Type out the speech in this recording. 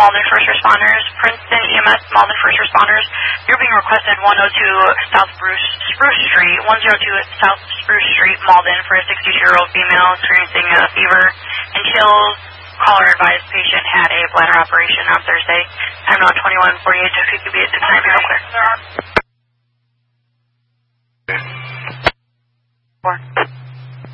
Malden First Responders. Princeton EMS, Malden First Responders. You're being requested 102 South Spruce Street, 102 South Spruce Street, Malden, for a 62-year-old female experiencing a fever and chills. Caller advised patient had a bladder operation on Thursday. I'm now 2148 to 59 people clear. 4.